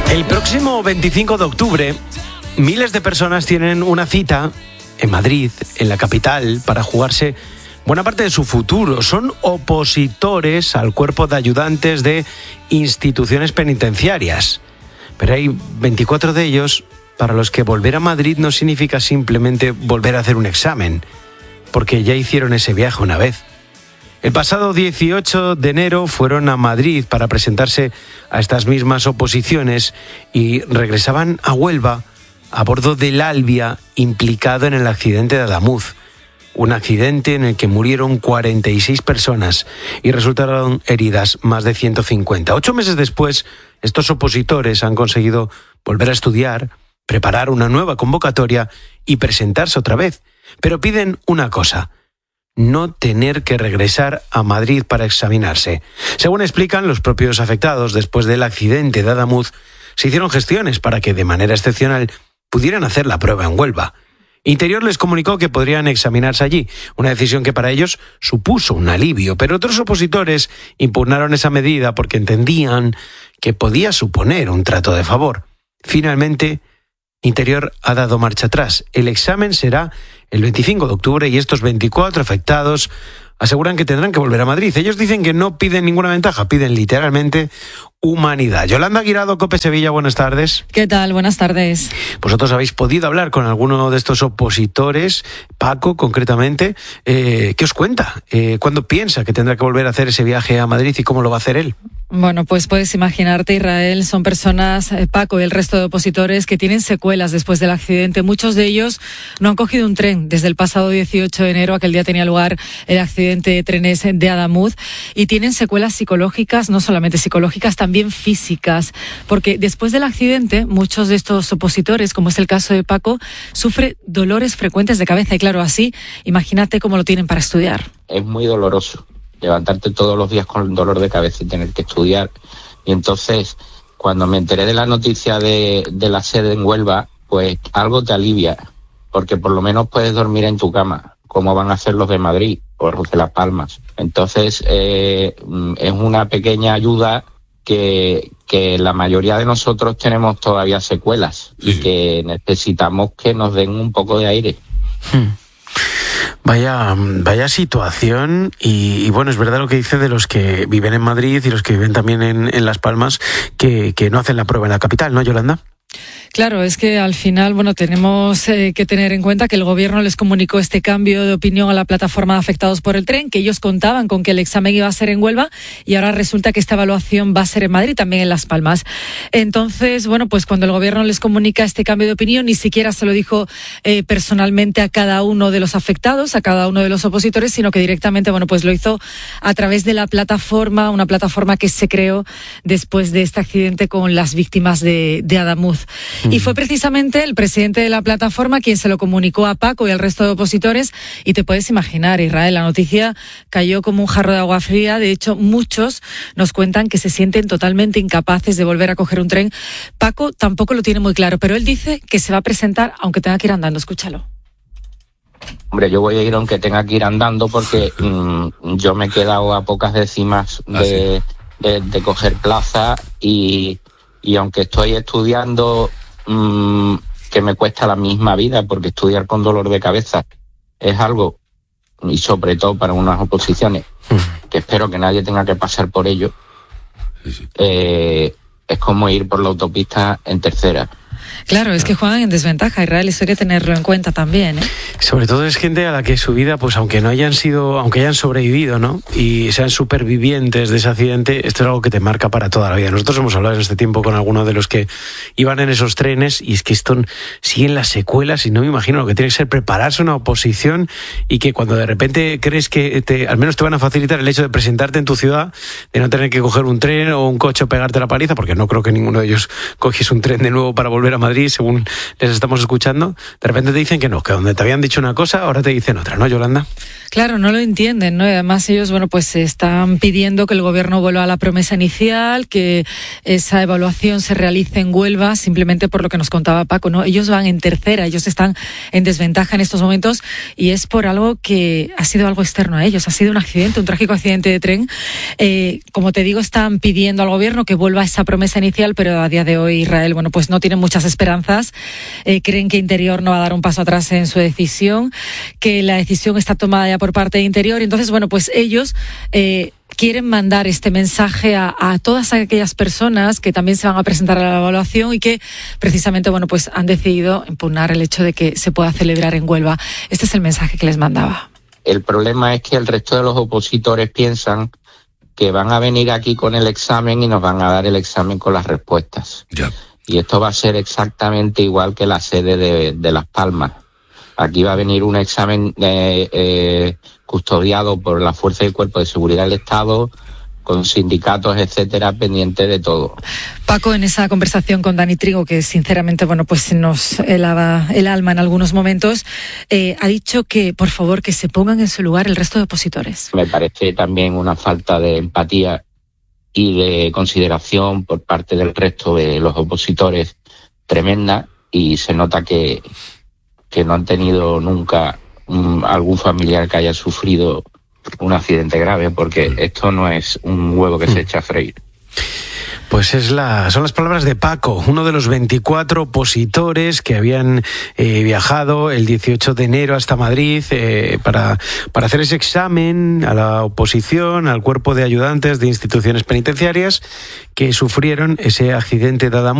El próximo 25 de octubre, miles de personas tienen una cita en Madrid, en la capital, para jugarse buena parte de su futuro. Son opositores al cuerpo de ayudantes de instituciones penitenciarias. Pero hay 24 de ellos para los que volver a Madrid no significa simplemente volver a hacer un examen, porque ya hicieron ese viaje una vez. El pasado 18 de enero fueron a Madrid para presentarse a estas mismas oposiciones y regresaban a Huelva a bordo del Albia implicado en el accidente de Adamuz. Un accidente en el que murieron 46 personas y resultaron heridas más de 150. 8 meses después, estos opositores han conseguido volver a estudiar, preparar una nueva convocatoria y presentarse otra vez. Pero piden una cosa: no tener que regresar a Madrid para examinarse. Según explican los propios afectados, después del accidente de Adamuz, se hicieron gestiones para que de manera excepcional pudieran hacer la prueba en Huelva. Interior les comunicó que podrían examinarse allí, una decisión que para ellos supuso un alivio, pero otros opositores impugnaron esa medida porque entendían que podía suponer un trato de favor. Finalmente, Interior ha dado marcha atrás. El examen será el 25 de octubre y estos 24 afectados aseguran que tendrán que volver a Madrid. Ellos dicen que no piden ninguna ventaja, piden literalmente humanidad. Yolanda Guirado, COPE Sevilla, buenas tardes. ¿Qué tal? Buenas tardes. Vosotros habéis podido hablar con alguno de estos opositores, Paco concretamente. ¿Qué os cuenta? ¿Cuándo piensa que tendrá que volver a hacer ese viaje a Madrid y cómo lo va a hacer él? Bueno, pues puedes imaginarte, Israel, son personas, Paco y el resto de opositores, que tienen secuelas después del accidente. Muchos de ellos no han cogido un tren desde el pasado 18 de enero, aquel día tenía lugar el accidente de trenes de Adamuz, y tienen secuelas psicológicas, no solamente psicológicas, también físicas, porque después del accidente, muchos de estos opositores, como es el caso de Paco, sufre dolores frecuentes de cabeza, y claro, así, imagínate cómo lo tienen para estudiar. Es muy doloroso levantarte todos los días con dolor de cabeza y tener que estudiar. Y entonces, cuando me enteré de la noticia de la sede en Huelva, pues algo te alivia, porque por lo menos puedes dormir en tu cama, como van a hacer los de Madrid o los de Las Palmas. Entonces, es una pequeña ayuda que la mayoría de nosotros tenemos todavía secuelas y que necesitamos que nos den un poco de aire. Vaya situación y bueno, es verdad lo que dice de los que viven en Madrid y los que viven también en Las Palmas, que no hacen la prueba en la capital, ¿no, Yolanda? Claro, es que al final, bueno, tenemos que tener en cuenta que el gobierno les comunicó este cambio de opinión a la plataforma de afectados por el tren, que ellos contaban con que el examen iba a ser en Huelva y ahora resulta que esta evaluación va a ser en Madrid, también en Las Palmas. Entonces, bueno, pues cuando el gobierno les comunica este cambio de opinión, ni siquiera se lo dijo personalmente a cada uno de los afectados, a cada uno de los opositores, sino que directamente, bueno, pues lo hizo a través de la plataforma, una plataforma que se creó después de este accidente con las víctimas de Adamuz. Y fue precisamente el presidente de la plataforma quien se lo comunicó a Paco y al resto de opositores, y te puedes imaginar, Israel, la noticia cayó como un jarro de agua fría. De hecho, muchos nos cuentan que se sienten totalmente incapaces de volver a coger un tren. Paco tampoco lo tiene muy claro, pero él dice que se va a presentar aunque tenga que ir andando. Escúchalo. Hombre, yo voy a ir aunque tenga que ir andando porque yo me he quedado a pocas décimas de coger plaza y aunque estoy estudiando, que me cuesta la misma vida, porque estudiar con dolor de cabeza es algo, y sobre todo para unas oposiciones, que espero que nadie tenga que pasar por ello, es como ir por la autopista en tercera. Claro, es que juegan en desventaja, Israel, eso hay que tenerlo en cuenta también, ¿eh? Sobre todo es gente a la que su vida, pues aunque hayan sobrevivido, ¿no? Y sean supervivientes de ese accidente, esto es algo que te marca para toda la vida. Nosotros hemos hablado en este tiempo con algunos de los que iban en esos trenes y es que esto siguen las secuelas y no me imagino lo que tiene que ser prepararse una oposición y que cuando de repente crees que al menos te van a facilitar el hecho de presentarte en tu ciudad, de no tener que coger un tren o un coche o pegarte la paliza, porque no creo que ninguno de ellos cogiese un tren de nuevo para volver a Madrid, según les estamos escuchando, de repente te dicen que no, que donde te habían dicho una cosa, ahora te dicen otra, ¿no, Yolanda? Claro, no lo entienden, ¿no? Además ellos, pues están pidiendo que el gobierno vuelva a la promesa inicial, que esa evaluación se realice en Huelva, simplemente por lo que nos contaba Paco, ¿no? Ellos van en tercera, ellos están en desventaja en estos momentos y es por algo que ha sido algo externo a ellos, ha sido un accidente, un trágico accidente de tren. Como te digo, están pidiendo al gobierno que vuelva a esa promesa inicial, pero a día de hoy Israel, pues no tienen muchas esperanzas. Creen que Interior no va a dar un paso atrás en su decisión, que la decisión está tomada ya por parte de Interior. Entonces, pues ellos quieren mandar este mensaje a todas aquellas personas que también se van a presentar a la evaluación y que precisamente, pues han decidido impugnar el hecho de que se pueda celebrar en Huelva. Este es el mensaje que les mandaba. El problema es que el resto de los opositores piensan que van a venir aquí con el examen y nos van a dar el examen con las respuestas. Ya. Y esto va a ser exactamente igual que la sede de Las Palmas. Aquí va a venir un examen custodiado por la Fuerza y Cuerpo de Seguridad del Estado, con sindicatos, etcétera, pendiente de todo. Paco, en esa conversación con Dani Trigo, que sinceramente, pues nos helaba el alma en algunos momentos, ha dicho que, por favor, que se pongan en su lugar el resto de opositores. Me parece también una falta de empatía y de consideración por parte del resto de los opositores tremenda, y se nota que no han tenido nunca algún familiar que haya sufrido un accidente grave, porque esto no es un huevo que se echa a freír. Pues son las palabras de Paco, uno de los 24 opositores que habían viajado el 18 de enero hasta Madrid para hacer ese examen a la oposición, al cuerpo de ayudantes de instituciones penitenciarias que sufrieron ese accidente de Adamu.